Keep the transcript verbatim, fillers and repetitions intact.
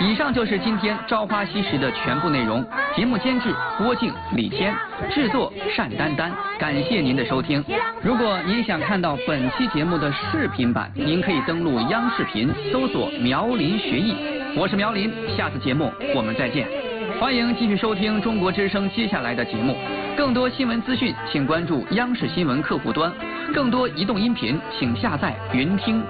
以上就是今天《朝花夕拾》的全部内容。节目监制郭靖、李谦，制作单丹丹。感谢您的收听。如果您想看到本期节目的视频版，您可以登录央视频搜索苗林学艺。我是苗林，下次节目我们再见。欢迎继续收听中国之声接下来的节目。更多新闻资讯，请关注央视新闻客户端；更多移动音频，请下载云听。